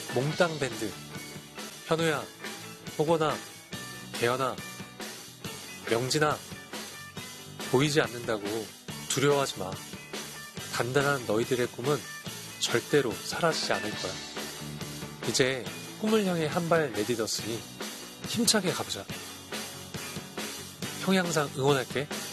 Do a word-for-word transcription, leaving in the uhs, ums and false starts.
몽땅 밴드, 현우야, 호건아, 개연아, 명진아, 보이지 않는다고 두려워하지 마. 단단한 너희들의 꿈은 절대로 사라지지 않을 거야. 이제 꿈을 향해 한 발 내딛었으니 힘차게 가보자. 형이 항상 응원할게.